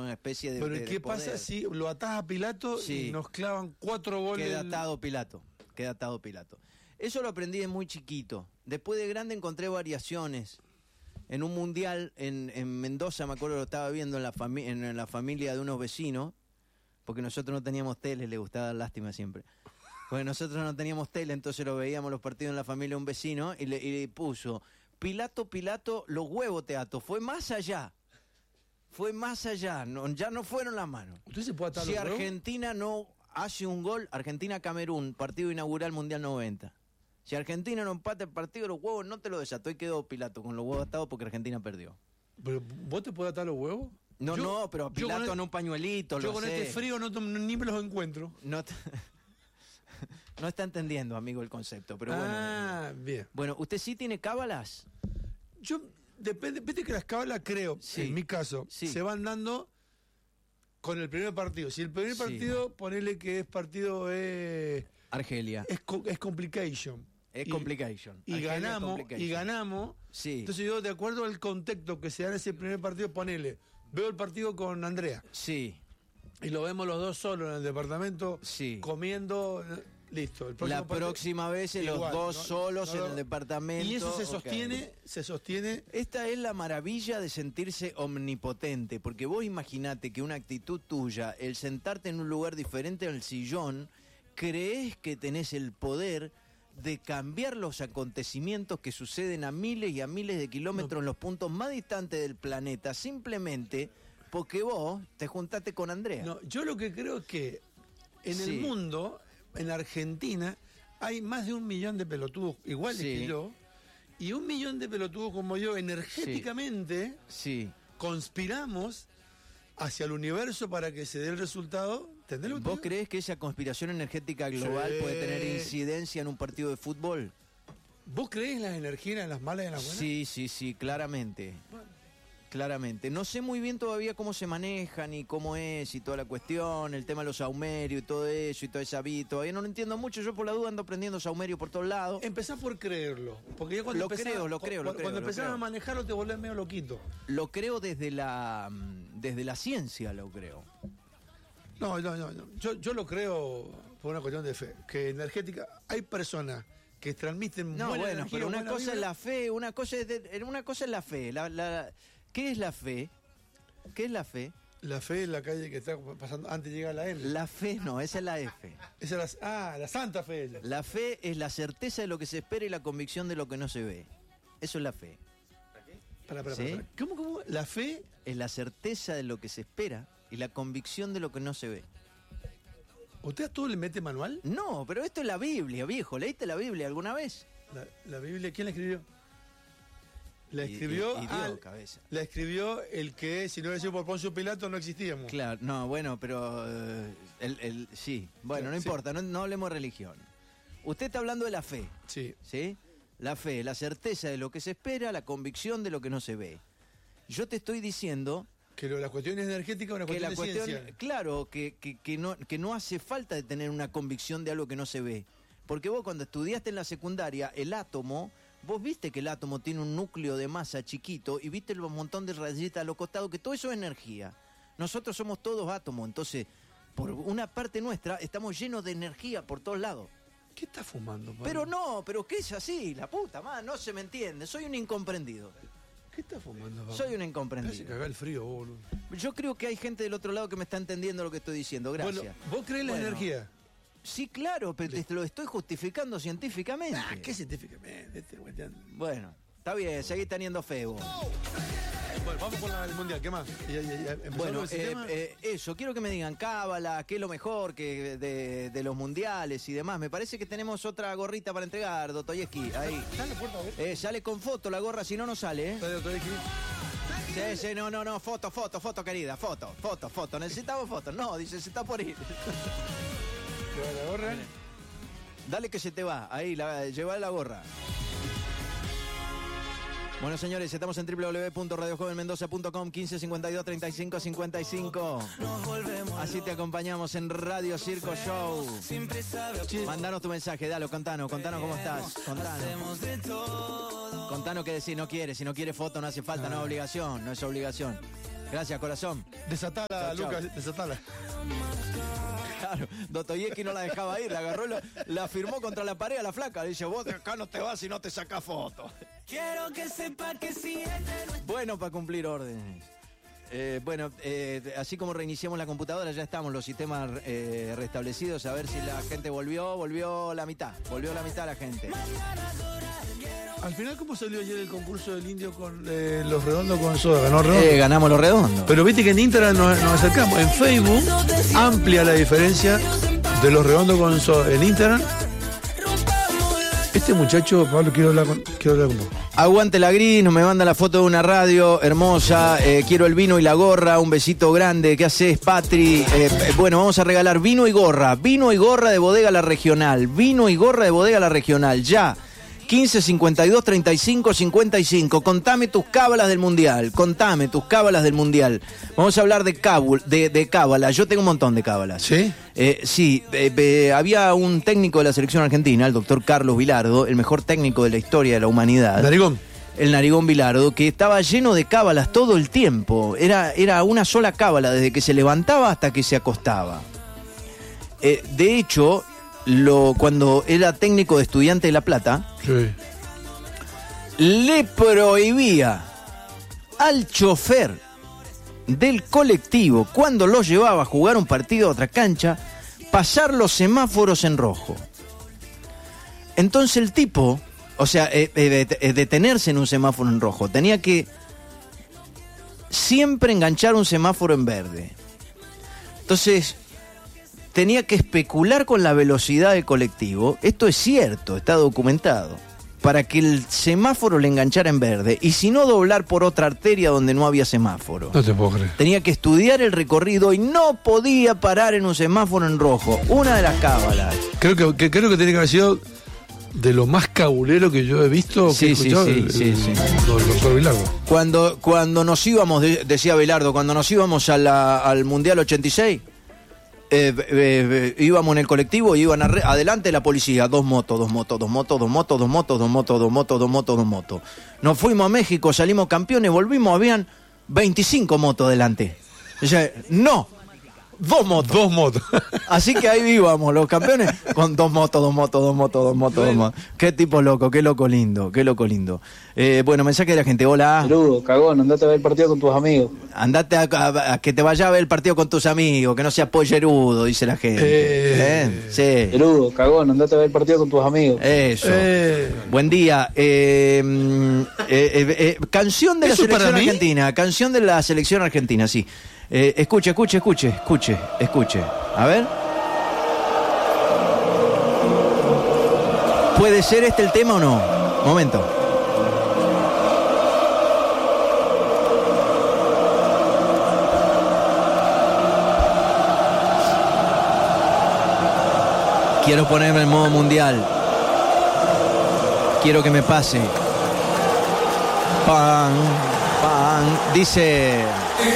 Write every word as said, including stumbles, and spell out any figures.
una especie de Pero de, ¿qué de poder. pasa si lo atás a Pilato Sí. y nos clavan cuatro goles? Queda atado Pilato, queda atado Pilato. Eso lo aprendí de muy chiquito. Después de grande encontré variaciones. En un mundial en, en Mendoza, me acuerdo, lo estaba viendo en la, fami- en la familia de unos vecinos, porque nosotros no teníamos tele, le gustaba dar lástima siempre. Porque nosotros no teníamos tele, entonces lo veíamos los partidos en la familia de un vecino y le, y le puso, Pilato, Pilato, los huevos te ato. Fue más allá. Fue más allá. No, ya no fueron las manos. ¿Usted se puede atar Si los huevos? Argentina no hace un gol, Argentina-Camerún, partido inaugural Mundial noventa. Si Argentina no empata el partido, los huevos no te lo desató y quedó Pilato con los huevos atados porque Argentina perdió. ¿Pero vos te podés atar los huevos? No, Yo- no, pero yo Pilato con en un pañuelito, Yo lo con sé. este frío no, ni me los encuentro. No, te- no está entendiendo, amigo, el concepto, pero bueno. Ah, bien. Bueno, ¿usted sí tiene cábalas? Yo, depende, viste que las cábalas, creo, Sí. en mi caso, Sí. se van dando con el primer partido. Si el primer Sí. partido, ponele que es partido, eh, Argelia. es, co- es complication. Es Y- complication. Y Argelia es ganamos, complication. y ganamos. Sí. Entonces yo, de acuerdo al contexto que se da en ese primer partido, ponele, veo el partido con Andrea. Sí. Y lo vemos los dos solos en el departamento, Sí. comiendo, eh, listo. El próximo La partido- próxima vez los Igual, dos no- solos no- en el departamento. Y eso se ok. sostiene, se sostiene. Esta es la maravilla de sentirse omnipotente, porque vos imaginate que una actitud tuya, el sentarte en un lugar diferente al sillón, crees que tenés el poder de cambiar los acontecimientos que suceden a miles y a miles de kilómetros No. en los puntos más distantes del planeta, simplemente porque vos te juntaste con Andrea. No, yo lo que creo es que en Sí. el mundo, en Argentina, hay más de un millón de pelotudos iguales Sí. que yo, y un millón de pelotudos como yo, energéticamente, Sí. conspiramos hacia el universo para que se dé el resultado. ¿Entendés lo que te ¿Vos digo? crees que esa conspiración energética global Sí. puede tener incidencia en un partido de fútbol? ¿Vos creés en las energías, en las malas y en las buenas? Sí, sí, sí, claramente. Claramente. No sé muy bien todavía cómo se manejan y cómo es y toda la cuestión, el tema de los saumerios y todo eso y toda esa vida. Todavía no lo entiendo mucho. Yo por la duda ando aprendiendo saumerio por todos lados. Empezás por creerlo. Porque ya cuando Lo empezás- creo, lo creo, lo cuando, creo, Cuando lo empezás creo. a manejarlo te volvés medio loquito. Lo creo desde la mm, desde la ciencia, lo creo. No, no, no. no. Yo, yo lo creo por una cuestión de fe. Que energética, hay personas que transmiten No, buena bueno, energía, pero una buena cosa es vibra. la fe, una cosa es de- una cosa es la fe. La, la- ¿Qué es la fe? ¿Qué es la fe? La fe en la calle que está pasando antes de llegar a la N. La fe no, esa es la F. Esa es la, ah, la Santa Fe. ella. La fe es la certeza de lo que se espera y la convicción de lo que no se ve. Eso es la fe. Para, para, ¿Sí? para, para. ¿Cómo, cómo? La fe. Es la certeza de lo que se espera y la convicción de lo que no se ve. ¿Usted a todo le mete manual? No, pero esto es la Biblia, viejo. ¿Leíste la Biblia alguna vez? La, la Biblia, ¿quién la escribió? La Y- escribió, y- y Dios, al- cabeza. la escribió el que, si no hubiera sido por Poncio Pilato, no existíamos. Claro, no, bueno, pero eh, el, el- sí. Bueno, no Sí. importa, no, no hablemos de religión. Usted está hablando de la fe, Sí. ¿sí? La fe, la certeza de lo que se espera, la convicción de lo que no se ve. Yo te estoy diciendo Que lo- la cuestión energética es una que cuestión la de cuestión, ciencia. claro, que, que, que no, que no hace falta de tener una convicción de algo que no se ve. Porque vos cuando estudiaste en la secundaria el átomo, vos viste que el átomo tiene un núcleo de masa chiquito y viste el montón de rayitas a los costados, que todo eso es energía. Nosotros somos todos átomos, entonces, por una parte nuestra, estamos llenos de energía por todos lados. ¿Qué está fumando, Pablo? Pero no, pero ¿qué es así? La puta madre, no se me entiende. Soy un incomprendido. ¿Qué está fumando, Pablo? Soy un Se incomprendido. caga el frío, boludo. Yo creo que hay gente del otro lado que me está entendiendo lo que estoy diciendo. Gracias. Bueno, ¿vos crees en la Bueno, energía? Sí, claro, pero te lo estoy justificando científicamente. Ah, ¿qué científicamente? Este cuestión. Bueno, está bien, seguís teniendo fe vos. Bueno, vamos con la- el mundial, ¿qué más? Ya, ya, ya, ¿empezó Bueno, ese eh, tema? eh, eso, quiero que me digan cábala, qué es lo mejor que de, de los mundiales y demás. Me parece que tenemos otra gorrita para entregar, Dostoyevsky. Ahí. ¿Está en la puerta, a ver? Eh, sale con foto la gorra, si no, no sale, ¿eh? ¿Está de Dostoyevsky? Sí, sí, no, no, no, foto, foto, foto, querida, foto, foto, foto. Necesitamos foto. No, dice, se está por ir. ¿Te va la gorra? Dale que se te va, ahí, la, lleva la gorra. Bueno, señores, estamos en w w w punto radio joven mendoza punto com, quince cincuenta y dos treinta y cinco cincuenta y cinco. Así te acompañamos en Radio Circo Show. Mandanos tu mensaje, dalo, contanos, contanos cómo estás. Contanos. Contanos qué decir, no quieres. Si no quieres foto, no hace falta, no es obligación, no es obligación. Gracias, corazón. Desatala, Chao, chao. Lucas, desatala. Claro, Dostoyevsky no la dejaba ir, la agarró, la, la firmó contra la pared a la flaca. Le dice, vos de acá no te vas si no te sacás fotos. Quiero que sepa que si Bueno, para cumplir órdenes. Eh, bueno, eh, así como reiniciamos la computadora, ya estamos los sistemas eh, restablecidos. A ver si la gente volvió, volvió la mitad. Volvió la mitad la gente. Al final, ¿cómo salió ayer el concurso del Indio con eh, los redondos con soda? ¿Ganó redondo? Eh, ganamos los redondos. Pero viste que en Instagram nos, nos acercamos. En Facebook amplia la diferencia de los redondos con soda. En Instagram, este muchacho, Pablo, quiero hablar con, quiero hablar con vos. Aguante la gris, nos me manda la foto de una radio hermosa. Eh, quiero el vino y la gorra. Un besito grande. ¿Qué haces, Patri? Eh, bueno, vamos a regalar vino y gorra. Vino y gorra de Bodega La Regional. Vino y gorra de Bodega La Regional. Ya. quince cincuenta y dos treinta y cinco cincuenta y cinco. Contame tus cábalas del mundial. Contame tus cábalas del mundial. Vamos a hablar de, cábul, de, de cábalas. Yo tengo un montón de cábalas. ¿Sí? Eh, sí, eh, eh, había un técnico de la selección argentina, el doctor Carlos Vilardo, el mejor técnico de la historia de la humanidad. Narigón. El Narigón Vilardo, que estaba lleno de cábalas todo el tiempo. Era, era una sola cábala, desde que se levantaba hasta que se acostaba. Eh, de hecho, lo, cuando era técnico de Estudiantes de La Plata, Sí. le prohibía al chofer del colectivo, cuando lo llevaba a jugar un partido a otra cancha, pasar los semáforos en rojo. Entonces el tipo, o sea, eh, eh, eh, detenerse en un semáforo en rojo, tenía que siempre enganchar un semáforo en verde. Entonces tenía que especular con la velocidad del colectivo. Esto es cierto, está documentado. Para que el semáforo le enganchara en verde. Y si no, doblar por otra arteria donde no había semáforo. No te puedo creer. Tenía que estudiar el recorrido y no podía parar en un semáforo en rojo. Una de las cábalas. Creo que, que creo que tiene que haber sido de lo más cabulero que yo he visto. Sí, que he sí, escuchado, sí, el, sí, el- sí. el doctor Vilardo. Cuando, cuando nos íbamos, de- decía Belardo, cuando nos íbamos a la- al Mundial ochenta y seis, eh, eh, eh, íbamos en el colectivo y iban arre- adelante la policía, dos motos, dos motos, dos motos, dos motos, dos motos, dos motos, dos motos, dos motos, dos motos. Nos fuimos a México, salimos campeones, volvimos, habían veinticinco motos delante. O sea, no, dos motos. Dos motos. Así que ahí íbamos, los campeones, con dos motos, dos motos, dos motos, dos motos, dos motos. Qué tipo loco, qué loco lindo, qué loco lindo. Eh, bueno, mensaje de la gente, hola. Saludos, cagón, andate a ver el partido con tus amigos. Andate a, a- a que te vaya a ver el partido con tus amigos, que no sea pollerudo, dice la gente. Eh. ¿Eh? Sí, Saludos, cagón, andate a ver el partido con tus amigos. eso. Eh, Buen día. Eh, mm, eh, eh, eh, canción de la ¿Eso para selección mí? argentina, canción de la selección argentina, sí. Eh, escuche, escuche, escuche, escuche, escuche. A ver. ¿Puede ser este el tema o no? Momento. Quiero ponerme en modo mundial. Quiero que me pase. Pan, pan. Dice...